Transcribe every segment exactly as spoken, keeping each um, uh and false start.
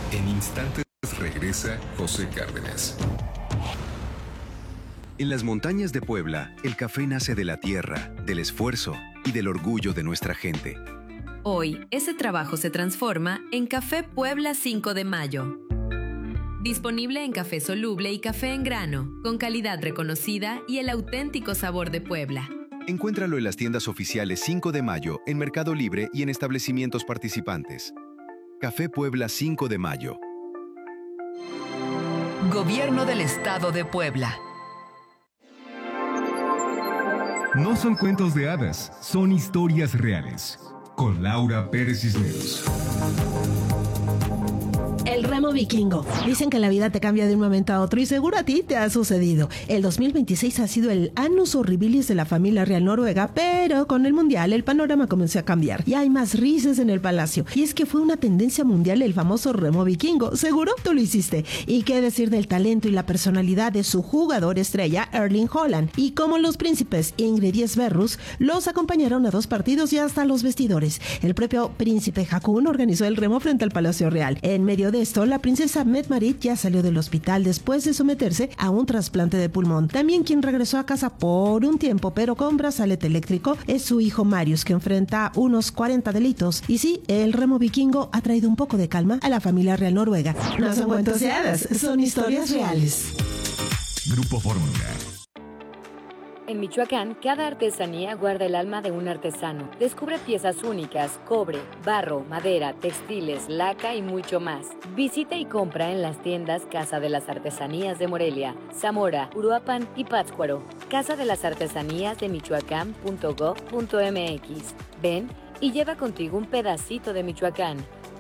En instantes regresa José Cárdenas. En las montañas de Puebla, el café nace de la tierra, del esfuerzo y del orgullo de nuestra gente. Hoy, ese trabajo se transforma en Café Puebla cinco de mayo. Disponible en café soluble y café en grano, con calidad reconocida y el auténtico sabor de Puebla. Encuéntralo en las tiendas oficiales cinco de mayo, en Mercado Libre y en establecimientos participantes. Café Puebla cinco de mayo. Gobierno del Estado de Puebla. No son cuentos de hadas, son historias reales. Con Laura Pérez Cisneros. El remo vikingo. Dicen que la vida te cambia de un momento a otro y seguro a ti te ha sucedido. El dos mil veintiséis ha sido el annus horribilis de la familia real noruega, pero con el mundial el panorama comenzó a cambiar y hay más risas en el palacio. Y es que fue una tendencia mundial el famoso remo vikingo. Seguro tú lo hiciste. Y qué decir del talento y la personalidad de su jugador estrella Erling Haaland. Y como los príncipes Ingrid y Sverrus los acompañaron a dos partidos y hasta los vestidores. El propio príncipe Haakon organizó el remo frente al Palacio Real. En medio de esto, la princesa Mette-Marit ya salió del hospital después de someterse a un trasplante de pulmón. También quien regresó a casa por un tiempo, pero con brazalete eléctrico, es su hijo Marius, que enfrenta unos cuarenta delitos. Y sí, el remo vikingo ha traído un poco de calma a la familia real noruega. No son cuentos de hadas, son historias reales. Grupo Fórmula. En Michoacán, cada artesanía guarda el alma de un artesano. Descubre piezas únicas, cobre, barro, madera, textiles, laca y mucho más. Visita y compra en las tiendas Casa de las Artesanías de Morelia, Zamora, Uruapan y Pátzcuaro. Casa de las Artesanías de Michoacán punto gob punto m x. Ven y lleva contigo un pedacito de Michoacán.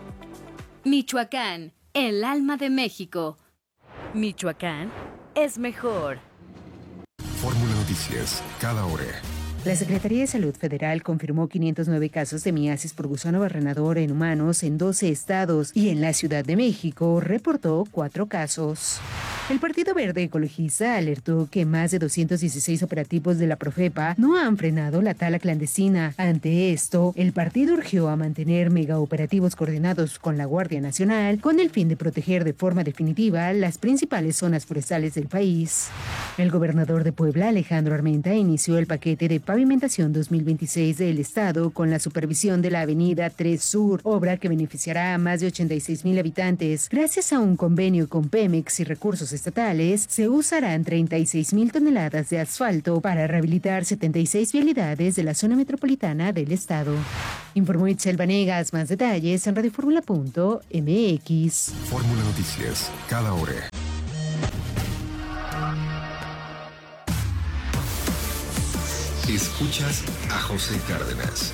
Michoacán, el alma de México. Michoacán es mejor. Fórmula Noticias, cada hora. La Secretaría de Salud Federal confirmó quinientos nueve casos de miasis por gusano barrenador en humanos en doce estados y en la Ciudad de México reportó cuatro casos. El Partido Verde Ecologista alertó que más de doscientos dieciséis operativos de la Profepa no han frenado la tala clandestina. Ante esto, el partido urgió a mantener megaoperativos coordinados con la Guardia Nacional con el fin de proteger de forma definitiva las principales zonas forestales del país. El gobernador de Puebla, Alejandro Armenta, inició el paquete de pavimentación dos mil veintiséis del Estado con la supervisión de la Avenida tres Sur, obra que beneficiará a más de ochenta y seis mil habitantes. Gracias a un convenio con Pemex y recursos estatales, se usarán treinta y seis mil toneladas de asfalto para rehabilitar setenta y seis vialidades de la zona metropolitana del Estado. Informó Itzel Vanegas. Más detalles en radioformula punto m x. Fórmula Noticias, cada hora. Escuchas a José Cárdenas.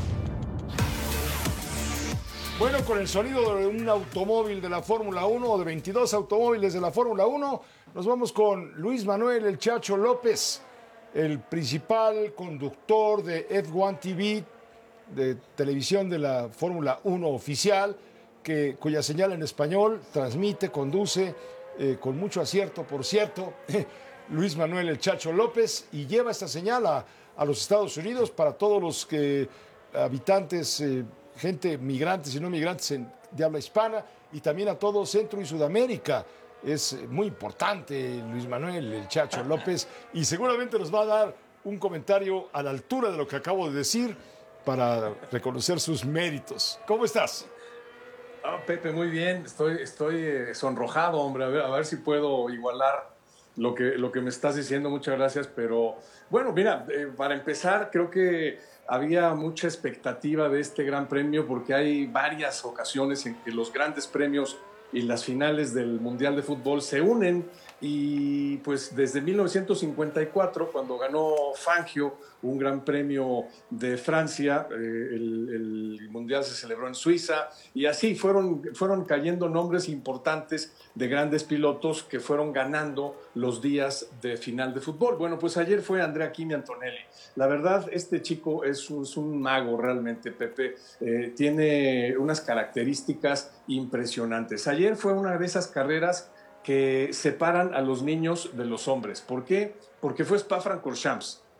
Bueno, con el sonido de un automóvil de la Fórmula uno o de veintidós automóviles de la Fórmula uno, nos vamos con Luis Manuel El Chacho López, el principal conductor de F uno T V, de televisión de la Fórmula uno oficial, que, cuya señal en español transmite, conduce eh, con mucho acierto, por cierto, Luis Manuel El Chacho López, y lleva esta señal a, a los Estados Unidos para todos los que, habitantes, eh, gente migrantes y no migrantes en, de habla hispana, y también a todo Centro y Sudamérica. Es muy importante Luis Manuel El Chacho López, y seguramente nos va a dar un comentario a la altura de lo que acabo de decir para reconocer sus méritos. ¿Cómo estás? Ah, Pepe, muy bien. Estoy, estoy eh, sonrojado, hombre. A ver, a ver si puedo igualar lo que, lo que me estás diciendo. Muchas gracias. Pero bueno, mira, eh, para empezar, creo que había mucha expectativa de este gran premio porque hay varias ocasiones en que los grandes premios y las finales del Mundial de Fútbol se unen, y pues desde mil novecientos cincuenta y cuatro, cuando ganó Fangio un gran premio de Francia, eh, el, el Mundial se celebró en Suiza, y así fueron, fueron cayendo nombres importantes de grandes pilotos que fueron ganando los días de final de fútbol. Bueno, pues ayer fue Andrea Kimi Antonelli. La verdad, este chico es un, es un mago realmente, Pepe. Eh, tiene unas características impresionantes. Ayer fue una de esas carreras que separan a los niños de los hombres. ¿Por qué? Porque fue Spa-Francorchamps.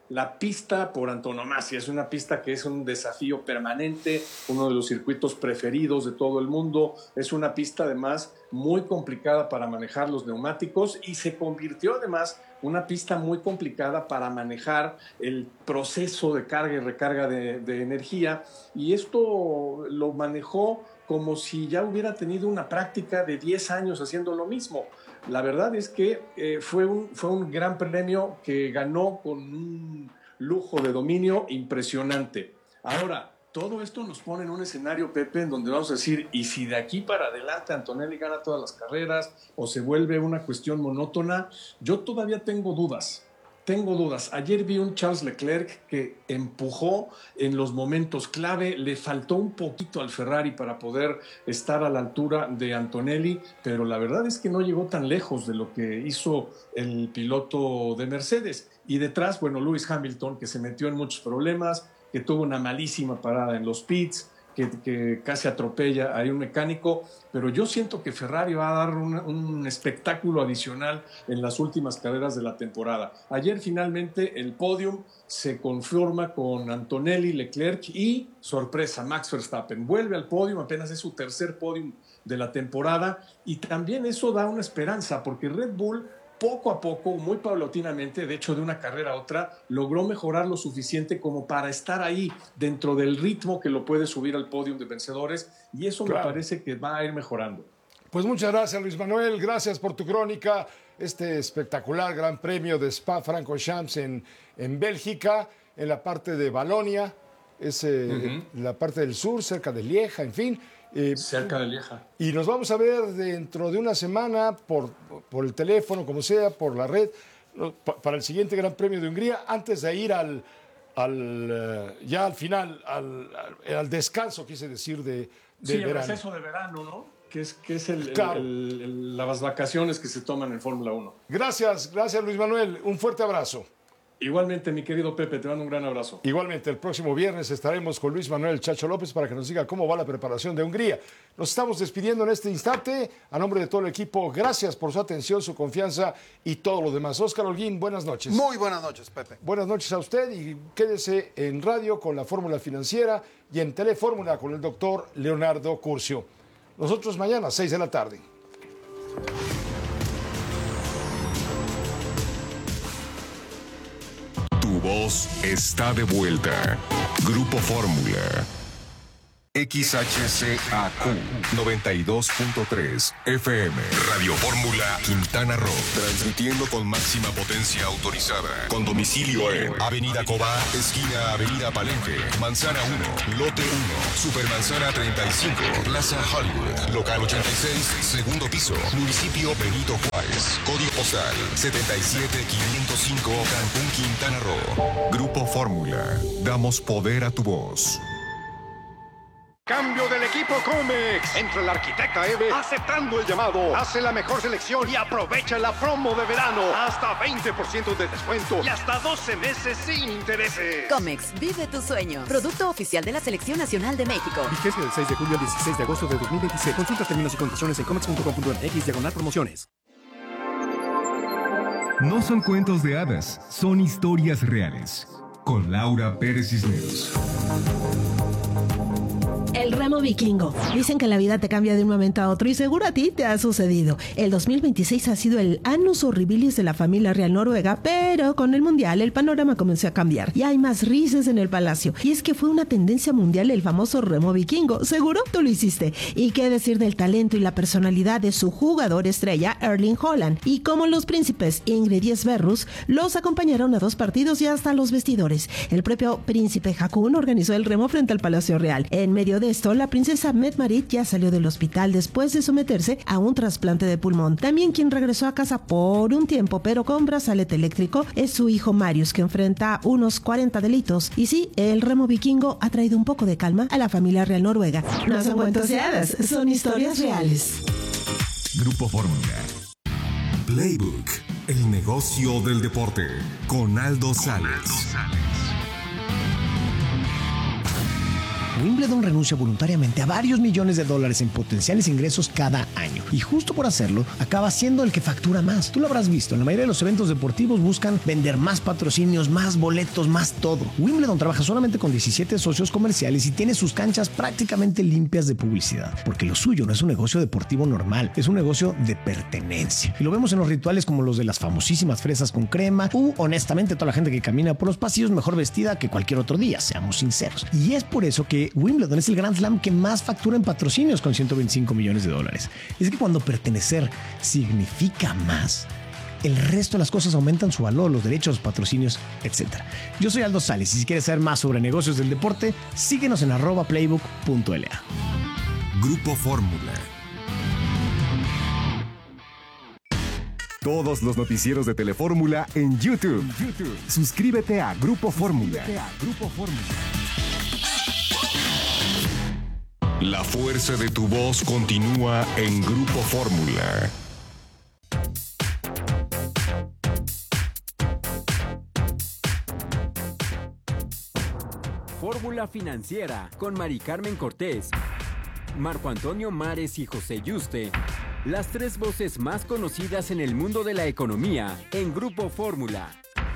la pista por antonomasia. Es una pista que es un desafío permanente, uno de los circuitos preferidos de todo el mundo. Es una pista además muy complicada para manejar los neumáticos y se convirtió además una pista muy complicada para manejar el proceso de carga y recarga de, de energía, y esto lo manejó como si ya hubiera tenido una práctica de diez años haciendo lo mismo. La verdad es que eh, fue, un, fue un gran premio que ganó con un lujo de dominio impresionante. Ahora, todo esto nos pone en un escenario, Pepe, en donde vamos a decir, ¿y si de aquí para adelante Antonelli gana todas las carreras o se vuelve una cuestión monótona? Yo todavía tengo dudas. Tengo dudas. Ayer vi un Charles Leclerc que empujó en los momentos clave, le faltó un poquito al Ferrari para poder estar a la altura de Antonelli, pero la verdad es que no llegó tan lejos de lo que hizo el piloto de Mercedes. Y detrás, bueno, Lewis Hamilton, que se metió en muchos problemas, que tuvo una malísima parada en los pits, que, que casi atropella a un mecánico, pero yo siento que Ferrari va a dar un, un espectáculo adicional en las últimas carreras de la temporada. Ayer finalmente el podium se conforma con Antonelli, Leclerc y, sorpresa, Max Verstappen. Vuelve al podium, apenas es su tercer podium de la temporada, y también eso da una esperanza, porque Red Bull poco a poco, muy paulatinamente, de hecho de una carrera a otra, logró mejorar lo suficiente como para estar ahí dentro del ritmo que lo puede subir al podio de vencedores, y eso claro. me parece que va a ir mejorando. Pues muchas gracias, Luis Manuel, gracias por tu crónica, este espectacular Gran Premio de Spa-Francorchamps en, en Bélgica, en la parte de Valonia, es eh, uh-huh. la parte del sur, cerca de Lieja, en fin. Eh, Cerca de Lieja. Y nos vamos a ver dentro de una semana por, por el teléfono, como sea, por la red, para el siguiente Gran Premio de Hungría, antes de ir al, al uh, ya al final, al, al, al descanso, quise decir, de, de sí, verano. el receso de verano, ¿no? Que es, que es el, claro. el, el, las vacaciones que se toman en Fórmula uno. Gracias, gracias Luis Manuel. Un fuerte abrazo. Igualmente, mi querido Pepe, te mando un gran abrazo. Igualmente, el próximo viernes estaremos con Luis Manuel Chacho López para que nos diga cómo va la preparación de Hungría. Nos estamos despidiendo en este instante. A nombre de todo el equipo, gracias por su atención, su confianza y todo lo demás. Óscar Holguín, buenas noches. Muy buenas noches, Pepe. Buenas noches a usted y quédese en radio con la Fórmula Financiera y en Telefórmula con el doctor Leonardo Curcio. Nosotros mañana, seis de la tarde. Tu voz está de vuelta. Grupo Fórmula. X H C A Q noventa y dos punto tres F M. Radio Fórmula Quintana Roo. Transmitiendo con máxima potencia autorizada. Con domicilio en Avenida Cobá, esquina Avenida Palenque, Manzana uno, Lote uno, Supermanzana treinta y cinco, Plaza Hollywood, Local ochenta y seis, segundo piso, Municipio Benito Juárez. Código postal setenta y siete quinientos cinco, Cancún, Quintana Roo. Grupo Fórmula. Damos poder a tu voz. Cambio del equipo Comex. Entra el arquitecta Eve aceptando el llamado. Hace la mejor selección y aprovecha la promo de verano. Hasta veinte por ciento de descuento y hasta doce meses sin intereses. Comex, vive tu sueño. Producto oficial de la Selección Nacional de México. Vigencia del seis de julio al dieciséis de agosto de dos mil veintiséis. Consulta términos y condiciones en comex punto com punto m x diagonal promociones. No son cuentos de hadas, son historias reales. Con Laura Pérez Cisneros. El remo vikingo. Dicen que la vida te cambia de un momento a otro y seguro a ti te ha sucedido. El dos mil veintiséis ha sido el annus horribilis de la familia real noruega, pero con el mundial el panorama comenzó a cambiar y hay más risas en el palacio. Y es que fue una tendencia mundial el famoso remo vikingo. Seguro tú lo hiciste. Y qué decir del talento y la personalidad de su jugador estrella, Erling Haaland. Y como los príncipes Ingrid y Sverrus los acompañaron a dos partidos y hasta los vestidores. El propio príncipe Haakon organizó el remo frente al Palacio Real. En medio de esto, la princesa Mette-Marit ya salió del hospital después de someterse a un trasplante de pulmón. También quien regresó a casa por un tiempo, pero con brazalete eléctrico, es su hijo Marius, que enfrenta unos cuarenta delitos. Y sí, el remo vikingo ha traído un poco de calma a la familia real noruega. No son cuentos de hadas, son historias reales. Grupo Fórmula. Playbook, el negocio del deporte, con Aldo Sales. Wimbledon renuncia voluntariamente a varios millones de dólares en potenciales ingresos cada año. Y justo por hacerlo, acaba siendo el que factura más. Tú lo habrás visto, en la mayoría de los eventos deportivos buscan vender más patrocinios, más boletos, más todo. Wimbledon trabaja solamente con diecisiete socios comerciales y tiene sus canchas prácticamente limpias de publicidad. Porque lo suyo no es un negocio deportivo normal, es un negocio de pertenencia. Y lo vemos en los rituales como los de las famosísimas fresas con crema u, honestamente, toda la gente que camina por los pasillos mejor vestida que cualquier otro día, seamos sinceros. Y es por eso que Wimbledon es el Grand Slam que más factura en patrocinios con ciento veinticinco millones de dólares. Es que cuando pertenecer significa más, el resto de las cosas aumentan su valor, los derechos, los patrocinios, etcétera. Yo soy Aldo Sales y si quieres saber más sobre negocios del deporte, síguenos en arroba playbook punto l a. Grupo Fórmula. Todos los noticieros de Telefórmula en YouTube. YouTube. Suscríbete a Grupo Fórmula. La fuerza de tu voz continúa en Grupo Fórmula. Fórmula Financiera con Mari Carmen Cortés, Marco Antonio Mares y José Yuste. Las tres voces más conocidas en el mundo de la economía en Grupo Fórmula.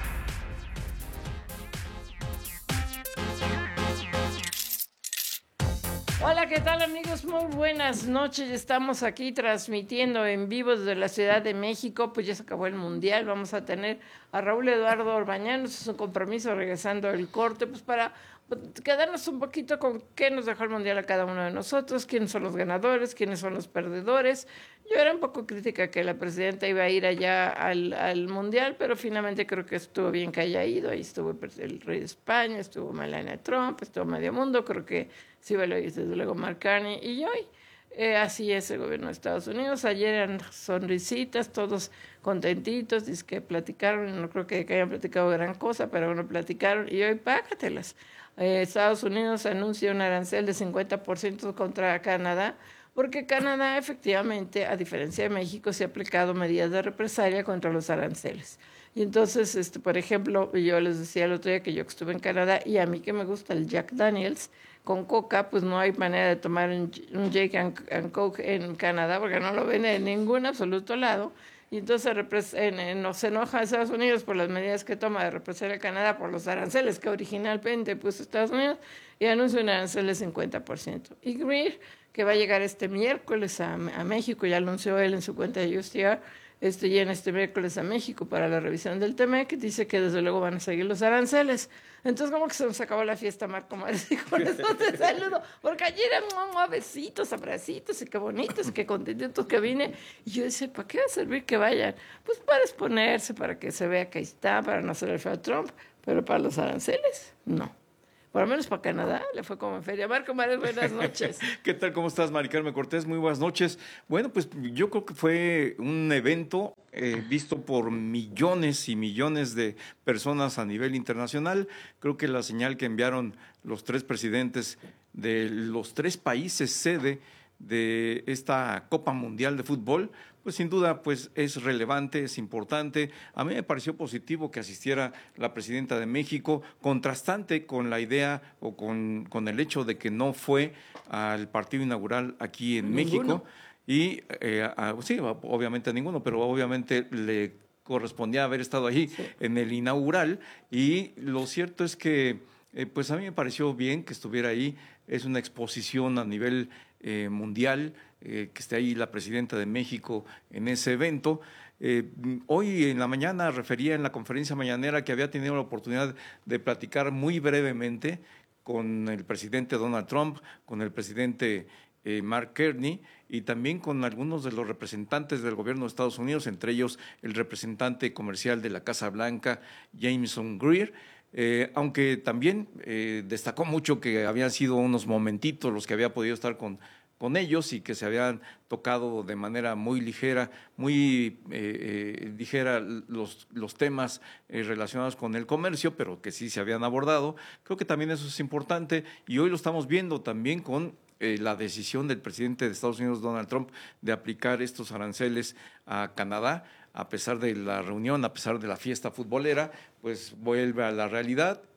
Hola, ¿qué tal amigos? Muy buenas noches. Estamos aquí transmitiendo en vivo desde la Ciudad de México. Pues ya se acabó el Mundial. Vamos a tener a Raúl Eduardo Orbañanos. Es un compromiso regresando del corte, pues para quedarnos un poquito con qué nos dejó el Mundial a cada uno de nosotros, quiénes son los ganadores, quiénes son los perdedores. Yo era un poco crítica que la presidenta iba a ir allá al, al Mundial, pero finalmente creo que estuvo bien que haya ido. Ahí estuvo el, el rey de España, estuvo Melania Trump, estuvo medio mundo. Creo que sí va a ir desde luego Mark Carney y hoy. Eh, así es el gobierno de Estados Unidos. Ayer eran sonrisitas, todos contentitos, dice que platicaron, no creo que, que hayan platicado gran cosa, pero bueno, platicaron y hoy págatelas. Eh, Estados Unidos anuncia un arancel de cincuenta por ciento contra Canadá, porque Canadá efectivamente, a diferencia de México, se ha aplicado medidas de represalia contra los aranceles. Y entonces, este, por ejemplo, yo les decía el otro día que yo estuve en Canadá y a mí que me gusta el Jack Daniels con coca, pues no hay manera de tomar un, un Jack and, and Coke en Canadá porque no lo venden en ningún absoluto lado. Y entonces en, en, no se enoja a Estados Unidos por las medidas que toma de represalia a Canadá por los aranceles que originalmente puso Estados Unidos y anuncia un arancel de cincuenta por ciento. Y Greer, que va a llegar este miércoles a, a México, ya anunció él en su cuenta de U S T R, este, llena este miércoles a México para la revisión del T M E C, dice que desde luego van a seguir los aranceles. Entonces, como que se nos acabó la fiesta, Marco Mares, y con eso te saludo, porque ayer eran besitos, abracitos, y qué bonitos, qué contentos que vine. Y yo decía, ¿para qué va a servir que vayan? Pues para exponerse, para que se vea que ahí está, para no hacer el feo a Trump, pero para los aranceles, no. Por lo menos para Canadá le fue como en feria. Marco Mares, buenas noches. ¿Qué tal? ¿Cómo estás, Mari Carmen Cortés? Muy buenas noches. Bueno, pues yo creo que fue un evento eh, visto por millones y millones de personas a nivel internacional. Creo que la señal que enviaron los tres presidentes de los tres países sede de esta Copa Mundial de Fútbol, pues sin duda pues es relevante, es importante. A mí me pareció positivo que asistiera la presidenta de México, contrastante con la idea o con, con el hecho de que no fue al partido inaugural aquí en ¿Ninguno? México. Y eh, a, sí, obviamente a ninguno, pero obviamente le correspondía haber estado ahí sí. en el inaugural. Y lo cierto es que eh, pues a mí me pareció bien que estuviera ahí. Es una exposición a nivel eh, mundial, eh, que esté ahí la presidenta de México en ese evento. Eh, hoy en la mañana refería en la conferencia mañanera que había tenido la oportunidad de platicar muy brevemente con el presidente Donald Trump, con el presidente eh, Mark Carney y también con algunos de los representantes del gobierno de Estados Unidos, entre ellos el representante comercial de la Casa Blanca, Jameson Greer. Eh, aunque también eh, destacó mucho que habían sido unos momentitos los que había podido estar con, con ellos y que se habían tocado de manera muy ligera, muy eh, eh, ligera los, los temas eh, relacionados con el comercio, pero que sí se habían abordado. Creo que también eso es importante y hoy lo estamos viendo también con eh, la decisión del presidente de Estados Unidos, Donald Trump, de aplicar estos aranceles a Canadá. A pesar de la reunión, a pesar de la fiesta futbolera, pues vuelve a la realidad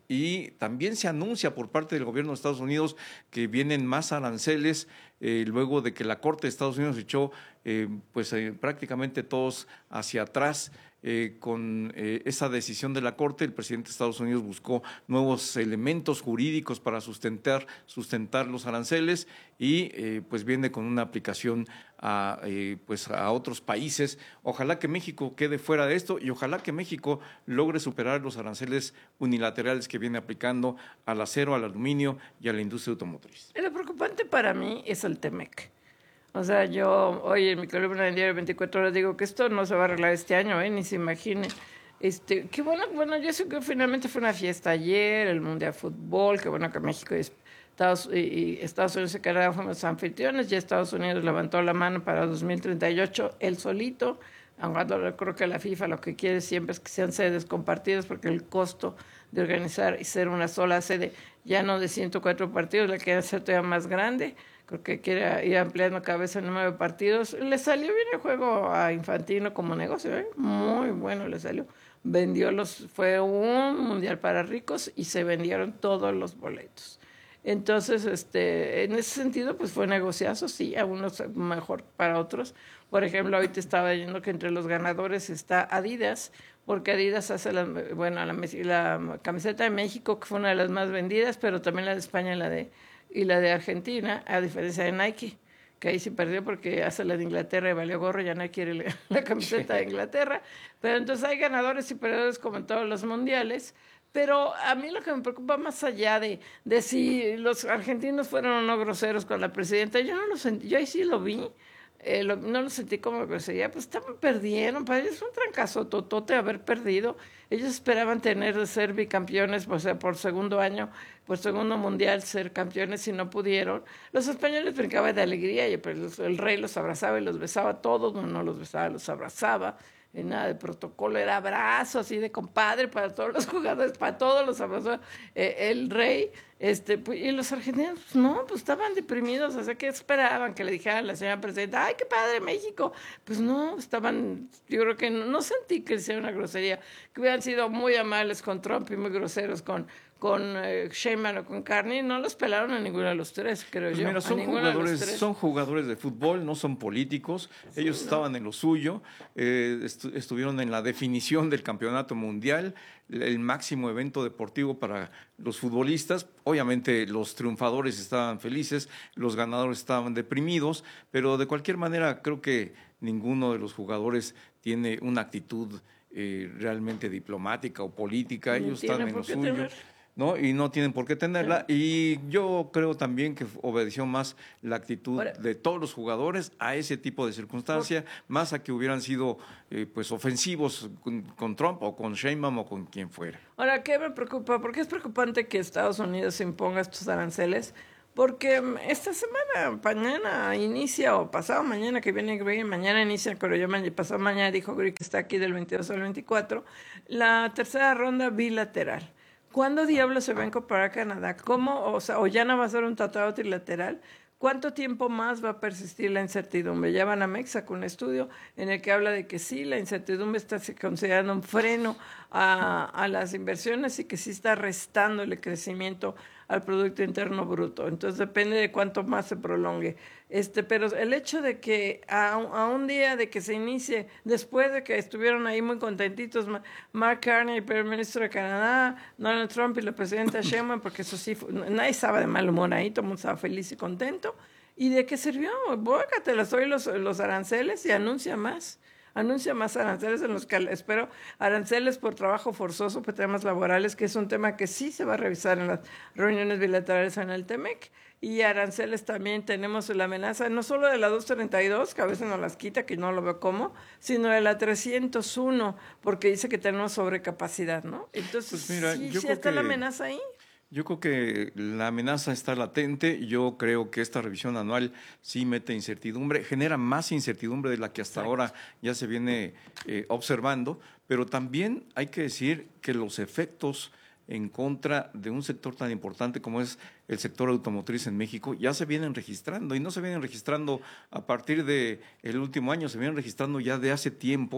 y también se anuncia por parte del gobierno de Estados Unidos que vienen más aranceles eh, luego de que la Corte de Estados Unidos echó eh, pues eh, prácticamente todos hacia atrás. Eh, con eh, esa decisión de la Corte, el presidente de Estados Unidos buscó nuevos elementos jurídicos para sustentar, sustentar los aranceles y eh, pues viene con una aplicación a, eh, pues a otros países. Ojalá que México quede fuera de esto y ojalá que México logre superar los aranceles unilaterales que viene aplicando al acero, al aluminio y a la industria automotriz. Lo preocupante para mí es el Temec. O sea, yo hoy en mi columna en Diario veinticuatro Horas digo que esto no se va a arreglar este año, ¿eh? Ni se imaginen. Este, qué bueno, bueno, yo sé que finalmente fue una fiesta ayer, el Mundial de Fútbol, qué bueno que México y Estados, y, y Estados Unidos y Canadá fuimos anfitriones, ya Estados Unidos levantó la mano para dos mil treinta y ocho, él solito, aunque creo que la FIFA lo que quiere siempre es que sean sedes compartidas, porque el costo de organizar y ser una sola sede, ya no de ciento cuatro partidos, la quiere hacer todavía más grande. Creo que quiere ir ampliando cada vez el número de partidos. Le salió bien el juego a Infantino como negocio, ¿eh? Muy bueno le salió. Vendió los, fue un mundial para ricos y se vendieron todos los boletos. Entonces, este, en ese sentido, pues fue negociazo, sí, a unos mejor para otros. Por ejemplo, hoy te estaba diciendo que entre los ganadores está Adidas, porque Adidas hace la, bueno, la, la camiseta de México, que fue una de las más vendidas, pero también la de España y la de y la de Argentina, a diferencia de Nike, que ahí sí perdió porque hace la de Inglaterra y valió gorro, ya no quiere la, la camiseta de Inglaterra. Pero entonces hay ganadores y perdedores como en todos los mundiales. Pero a mí lo que me preocupa más allá de, de si los argentinos fueron o no groseros con la presidenta, yo no lo sentí, yo ahí sí lo vi. Eh, lo, no lo sentí como grosería, pues estaban perdieron, para ellos fue un trancazo totote haber perdido. Ellos esperaban tener de ser bicampeones, o sea, por segundo año, por segundo mundial, ser campeones y no pudieron. Los españoles brincaban de alegría y pues, el rey los abrazaba y los besaba a todos, no, no los besaba, los abrazaba. Y nada de protocolo, era abrazo así de compadre para todos los jugadores, para todos los abrazos, eh, el rey, este, pues, y los argentinos, pues, no, pues estaban deprimidos, o sea, ¿qué esperaban? Que le dijeran a la señora presidenta, ¡ay, qué padre México! Pues no, estaban, yo creo que no, no sentí que sea una grosería, que hubieran sido muy amables con Trump y muy groseros con, con eh, Sheinbaum o con Carney, no los pelaron a ninguno de los tres, creo pues yo. Mira, son, jugadores, de son jugadores de fútbol, no son políticos, sí, ellos no. estaban en lo suyo, eh, estu estuvieron en la definición del campeonato mundial, el máximo evento deportivo para los futbolistas. Obviamente los triunfadores estaban felices, los ganadores estaban deprimidos, pero de cualquier manera creo que ninguno de los jugadores tiene una actitud eh, realmente diplomática o política, ellos están en lo suyo. Tener. ¿No? Y no tienen por qué tenerla. Y yo creo también que obedeció más la actitud Ahora, de todos los jugadores a ese tipo de circunstancia, por, más a que hubieran sido eh, pues ofensivos con, con Trump o con Sheinbaum o con quien fuera. Ahora, ¿qué me preocupa? Porque es preocupante que Estados Unidos imponga estos aranceles, porque esta semana, mañana inicia, o pasado mañana que viene Greg, mañana inicia, pero yo pasado mañana dijo Greg que está aquí del veintidós al veinticuatro, la tercera ronda bilateral. ¿Cuándo diablos se va a incorporar Canadá? ¿Cómo? O sea, o ya no va a ser un tratado trilateral. ¿Cuánto tiempo más va a persistir la incertidumbre? Ya Banamex sacó un estudio en el que habla de que sí, la incertidumbre está considerando un freno a, a las inversiones y que sí está restando el crecimiento al Producto Interno Bruto. Entonces depende de cuánto más se prolongue. Este, pero el hecho de que a, a un día de que se inicie, después de que estuvieron ahí muy contentitos Mark Carney, el primer ministro de Canadá, Donald Trump y la presidenta Sheinbaum, porque eso sí, nadie estaba de mal humor ahí, todo el mundo estaba feliz y contento. ¿Y de qué sirvió? Bócate, les doy los, los aranceles y anuncia más. Anuncia más aranceles en los que espero aranceles por trabajo forzoso, por temas laborales, que es un tema que sí se va a revisar en las reuniones bilaterales en el Temec. Y aranceles también tenemos la amenaza, no solo de la doscientos treinta y dos, que a veces nos las quita, que no lo veo cómo, sino de la trescientos uno, porque dice que tenemos sobrecapacidad, ¿no? Entonces, pues mira, sí, yo sí está que... la amenaza ahí. Yo creo que la amenaza está latente. Yo creo que esta revisión anual sí mete incertidumbre, genera más incertidumbre de la que hasta Exacto. ahora ya se viene eh, observando, pero también hay que decir que los efectos en contra de un sector tan importante como es el sector automotriz en México ya se vienen registrando, y no se vienen registrando a partir del último año, se vienen registrando ya de hace tiempo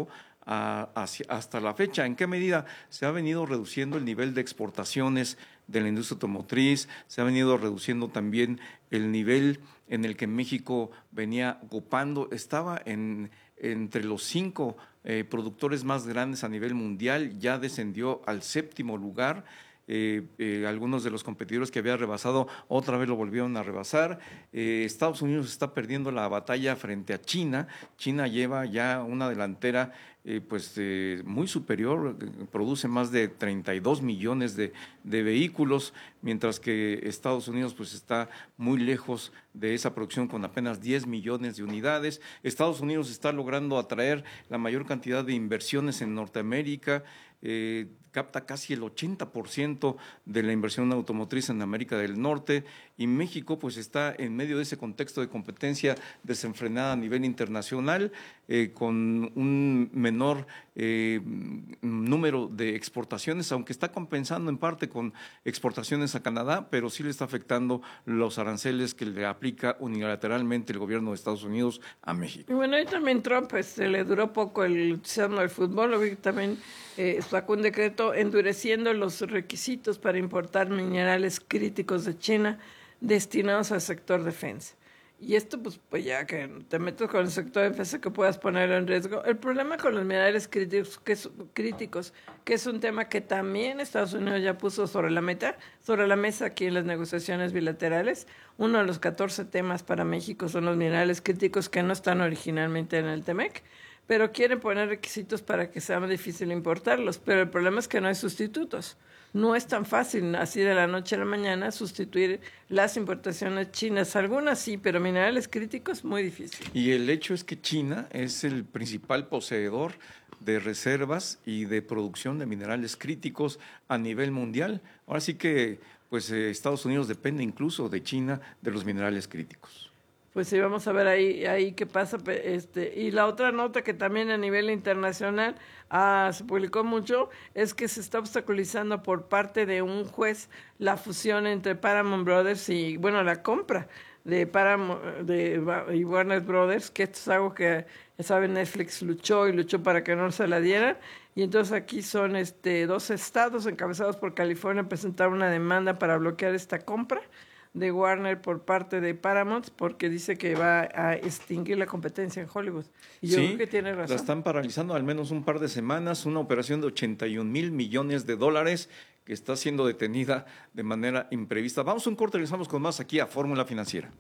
a, hacia, hasta la fecha. ¿En qué medida? Se ha venido reduciendo el nivel de exportaciones de la industria automotriz, se ha venido reduciendo también el nivel en el que México venía ocupando, estaba en, entre los cinco eh, productores más grandes a nivel mundial, ya descendió al séptimo lugar. Eh, eh, algunos de los competidores que había rebasado otra vez lo volvieron a rebasar. Eh, Estados Unidos está perdiendo la batalla frente a China. China lleva ya una delantera eh, pues eh, muy superior, eh, produce más de treinta y dos millones de, de vehículos, mientras que Estados Unidos pues está muy lejos de esa producción con apenas diez millones de unidades. Estados Unidos está logrando atraer la mayor cantidad de inversiones en Norteamérica. Eh, capta casi el ochenta por ciento de la inversión automotriz en América del Norte, y México pues está en medio de ese contexto de competencia desenfrenada a nivel internacional, eh, con un menor eh, número de exportaciones, aunque está compensando en parte con exportaciones a Canadá, pero sí le está afectando los aranceles que le aplica unilateralmente el gobierno de Estados Unidos a México. Y bueno, ahí también Trump pues, se le duró poco el entusiasmo del fútbol, lo vi que también eh, sacó un decreto endureciendo los requisitos para importar minerales críticos de China destinados al sector defensa. Y esto, pues, pues ya que te metes con el sector de defensa que puedas ponerlo en riesgo. El problema con los minerales críticos que, es, críticos, que es un tema que también Estados Unidos ya puso sobre la meta, sobre la mesa aquí en las negociaciones bilaterales. Uno de los catorce temas para México son los minerales críticos que no están originalmente en el TEMEC, pero quieren poner requisitos para que sea más difícil importarlos. Pero el problema es que no hay sustitutos. No es tan fácil, así de la noche a la mañana, sustituir las importaciones chinas. Algunas sí, pero minerales críticos, muy difícil. Y el hecho es que China es el principal poseedor de reservas y de producción de minerales críticos a nivel mundial. Ahora sí que pues, eh, Estados Unidos depende incluso de China de los minerales críticos. Pues sí, vamos a ver ahí, ahí qué pasa. Este, y la otra nota que también a nivel internacional ah, se publicó mucho es que se está obstaculizando por parte de un juez la fusión entre Paramount Brothers y, bueno, la compra de Paramount de, y Warner Brothers, que esto es algo que, ya saben, Netflix luchó y luchó para que no se la dieran. Y entonces aquí son este, dos estados encabezados por California presentaron una demanda para bloquear esta compra de Warner por parte de Paramount, porque dice que va a extinguir la competencia en Hollywood. Y yo sí, creo que tiene razón. La están paralizando al menos un par de semanas, una operación de ochenta y un mil millones de dólares que está siendo detenida de manera imprevista. Vamos a un corte, regresamos con más aquí a Fórmula Financiera.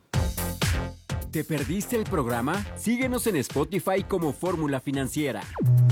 ¿Te perdiste el programa? Síguenos en Spotify como Fórmula Financiera.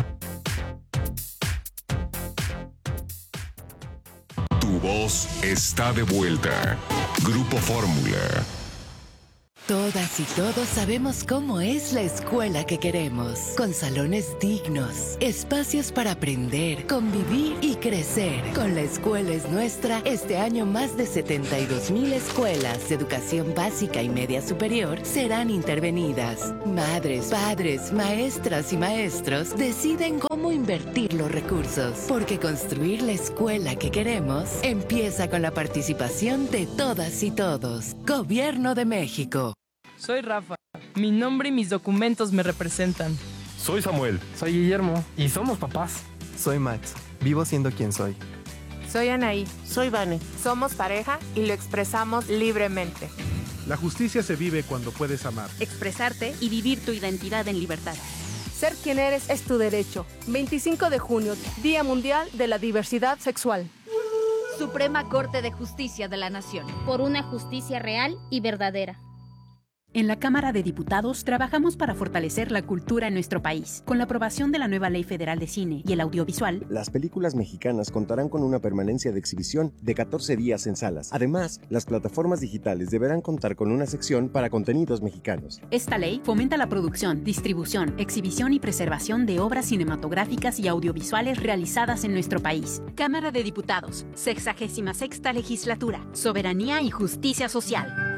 Tu voz está de vuelta. Grupo Fórmula. Todas y todos sabemos cómo es la escuela que queremos, con salones dignos, espacios para aprender, convivir y crecer. Con La Escuela es Nuestra, este año más de setenta y dos mil escuelas de educación básica y media superior serán intervenidas. Madres, padres, maestras y maestros deciden cómo invertir los recursos, porque construir la escuela que queremos empieza con la participación de todas y todos. Gobierno de México. Soy Rafa. Mi nombre y mis documentos me representan. Soy Samuel. Soy Guillermo. Y somos papás. Soy Max. Vivo siendo quien soy. Soy Anaí. Soy Vane. Somos pareja y lo expresamos libremente. La justicia se vive cuando puedes amar, expresarte y vivir tu identidad en libertad. Ser quien eres es tu derecho. veinticinco de junio, Día Mundial de la Diversidad Sexual. Suprema Corte de Justicia de la Nación. Por una justicia real y verdadera. En la Cámara de Diputados trabajamos para fortalecer la cultura en nuestro país. Con la aprobación de la nueva Ley Federal de Cine y el Audiovisual, las películas mexicanas contarán con una permanencia de exhibición de catorce días en salas. Además, las plataformas digitales deberán contar con una sección para contenidos mexicanos. Esta ley fomenta la producción, distribución, exhibición y preservación de obras cinematográficas y audiovisuales realizadas en nuestro país. Cámara de Diputados, sexagésima sexta Legislatura, Soberanía y Justicia Social.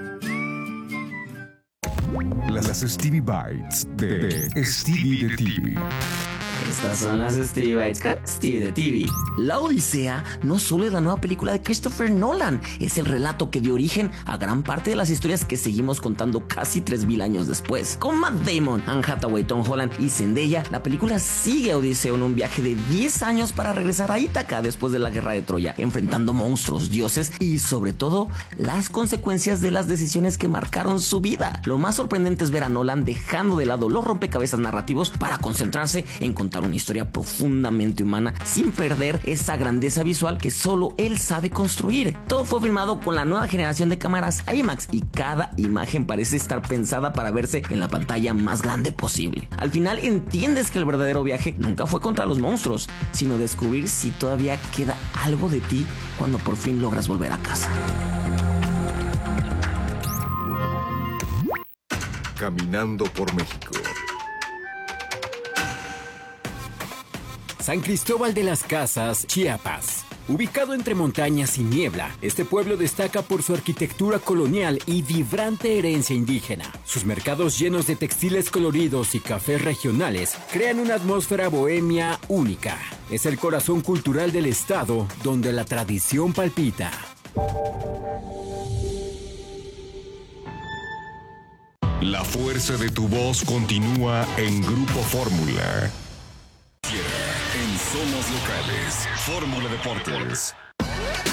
Las Stevie Bites de Stevie de T V. Estas son las Stevie Bites con Stevie de T V. La Odisea no solo es la nueva película de Christopher Nolan, es el relato que dio origen a gran parte de las historias que seguimos contando casi tres mil años después. Con Matt Damon, Anne Hathaway, Tom Holland y Zendaya, la película sigue a Odiseo en un viaje de diez años para regresar a Ítaca después de la guerra de Troya, enfrentando monstruos, dioses y sobre todo las consecuencias de las decisiones que marcaron su vida. Lo más sorprendente es ver a Nolan dejando de lado los rompecabezas narrativos para concentrarse en contar una historia profundamente humana sin perder esa grandeza visual que solo él sabe construir. Todo fue filmado con la nueva generación de cámaras IMAX y cada imagen parece estar pensada para verse en la pantalla más grande posible. Al final entiendes que el verdadero viaje nunca fue contra los monstruos, sino descubrir si todavía queda algo de ti cuando por fin logras volver a casa. Caminando por México. San Cristóbal de las Casas, Chiapas. Ubicado entre montañas y niebla, este pueblo destaca por su arquitectura colonial y vibrante herencia indígena. Sus mercados llenos de textiles coloridos y cafés regionales crean una atmósfera bohemia única. Es el corazón cultural del estado, donde la tradición palpita. La fuerza de tu voz continúa en Grupo Fórmula. En Somos Locales, Fórmula Deportes.